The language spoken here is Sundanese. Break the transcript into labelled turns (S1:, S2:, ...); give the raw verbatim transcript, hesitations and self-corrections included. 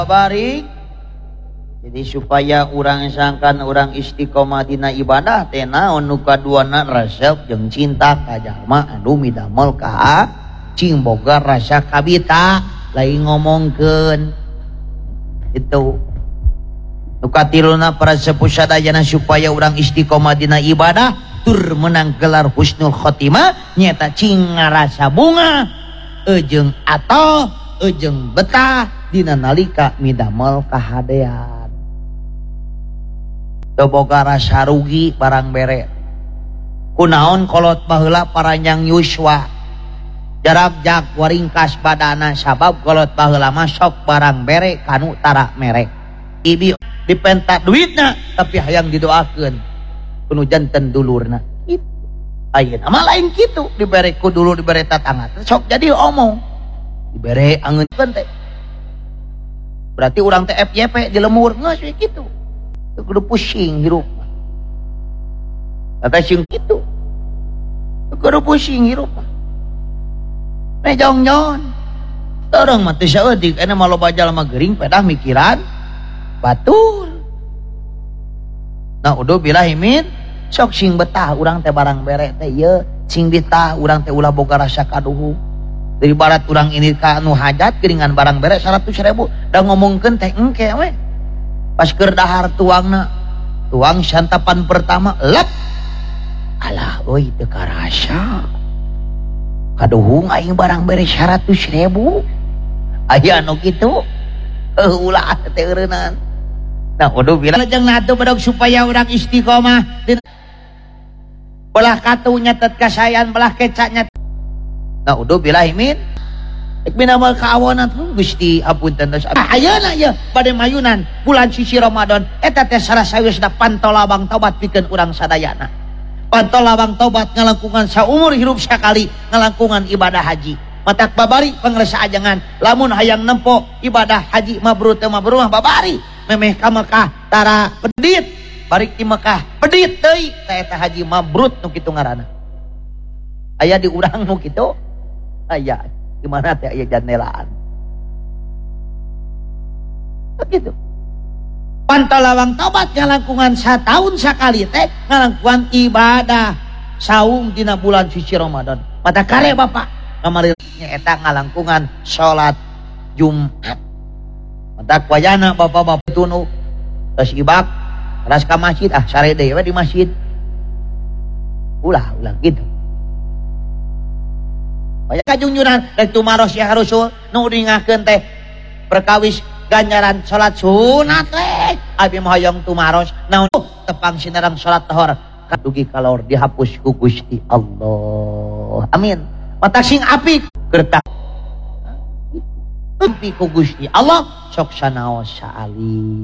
S1: barik. Jadi supaya orang sangkan orang istiqomah dina ibadah teh naon nu kaduana resep jeung cinta ka jalma anu midamel ka cing boga rasa kabita lain ngomongkeun itu. Nu katiluna para sepuh sadayana supaya orang istiqomah dina ibadah tur menang gelar husnul khotimah nyata cing ngarasa bunga ejeung atoh ejeung betah dina nalika midamel kahadean. Teu boga rasa rugi barang bere. Kunaon kolot baheula paranjang yuswa jarak jak waringkas badana sabab kolot baheula mah sok barang bere kanu tara mere. Ibi dipenta duitna tapi hayang didoakeun kuno janten dulurna. Kitu. Ayeuna mah lain kitu dibere ku dulur dibere tatangga. Sok jadi omong. Dibere angeunkeun teh. Berarti urang teh F Y P di lemur geus we kitu. Teu kudu pusing hirup. Kata sing kitu. Teu kudu pusing hirup. Ne jong-jon. Torong mah teu saeutik ena mah loba jalma geuring pedah mikiran batur. Nah udah bilah himin sok sing betah urang teh barang bere teh ieu sing bitah urang teh ulah boga rasa kaduhu. Dari barat urang ini ka anu hajat geuringan barang bere seratus ribu da ngomongkeun teh engke we. Pas keur dahar tuangna tuang santapan pertama lep alah euy teu karasa kaduhung aing barang bere seratus ribu aya anu kitu heuh ulah teh eureunnan. Nah udah bilang jeung atuh bedog supaya urang istiqomah belah katu nyatet kasayan belah kecanya. Nah udah bilang imin ek minamal kaawonan Gusti apunten dos ayeuna ye bade mayunan bulan suci Ramadan eta teh sarasa geusna pantolabang tobat pikeun urang sadayana. Pantolabang tobat ngalangkungan saumur hirup sakali ngalangkungan ibadah haji. Matak babari pangresa ajangan lamun hayang nempo ibadah haji mabrur teh mabrur mah babari memeh ka Mekah tara pedit barik di Mekah pedit teuy teh eta haji mabrur nu kitu ngaranna. Aya di urang nu kitu aya di mana teh aya jandelaan. Begitu. Pantolawang tobat ngalangkungan satahun sakali teh ngalangkungan ibadah saum dina bulan suci Ramadan. Mata kare Bapak kamari eta ngalangkungan salat Jumat. Mata wayana Bapak-bapak tunu terus ibak ras ka masjid ah sare deui we di masjid. Ulah ulah gitu. Aya kajunjuran rek tumaros ya Rasul nu ringakeun teh perkawis ganjaran salat sunat teh abi mah hoyong tumaros naon tepang sinarang salat tahor kadugi kalor dihapus ku Gusti Allah. Amin. Mata sing apik gertak api ku Gusti Allah sok sanaos saali.